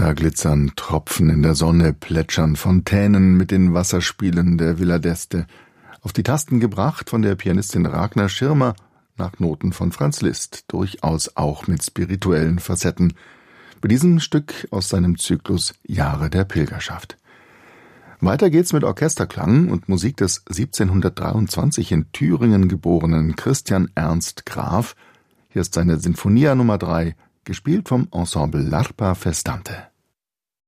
Blätter glitzern, Tropfen in der Sonne plätschern, Fontänen mit den Wasserspielen der Villa d'Este. Auf die Tasten gebracht von der Pianistin Ragnar Schirmer nach Noten von Franz Liszt, durchaus auch mit spirituellen Facetten. Bei diesem Stück aus seinem Zyklus Jahre der Pilgerschaft. Weiter geht's mit Orchesterklang und Musik des 1723 in Thüringen geborenen Christian Ernst Graf. Hier ist seine Sinfonia Nummer 3, gespielt vom Ensemble L'Arpa Festante.